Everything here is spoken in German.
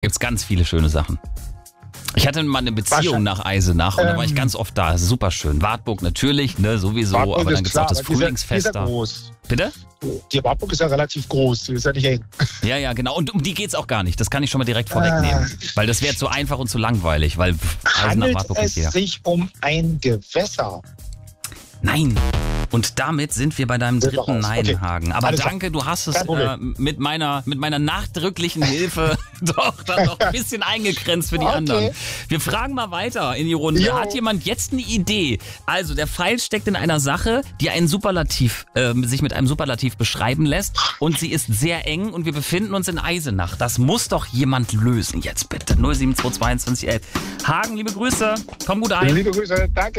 Gibt's ganz viele schöne Sachen. Ich hatte mal eine Beziehung nach Eisenach und da war ich ganz oft da. Das ist super schön. Wartburg natürlich, ne, sowieso, Wartburg aber dann ist gibt's auch klar, das aber die Frühlingsfest ist ja da. groß. Bitte? Die Wartburg ist ja relativ groß, die ist ja nicht eng. Ja, genau. Und um die geht's auch gar nicht. Das kann ich schon mal direkt vorwegnehmen. Weil das wäre zu einfach und zu langweilig, weil Eisenach, Handelt Wartburg es nicht jeder. sich um ein Gewässer? Nein. Und damit sind wir bei deinem Sind wir dritten raus. Okay. Nein-Haken. Aber Alles danke, du hast es Kein Problem. mit meiner nachdrücklichen Hilfe doch dann noch ein bisschen eingegrenzt für die Okay. anderen. Wir fragen mal weiter in die Runde. Jo. Hat jemand jetzt eine Idee? Also der Pfeil steckt in einer Sache, die einen Superlativ, sich mit einem Superlativ beschreiben lässt. Und sie ist sehr eng und wir befinden uns in Eisenach. Das muss doch jemand lösen jetzt bitte. 07222 11. Hagen, liebe Grüße. Komm gut ein. Liebe Grüße, danke.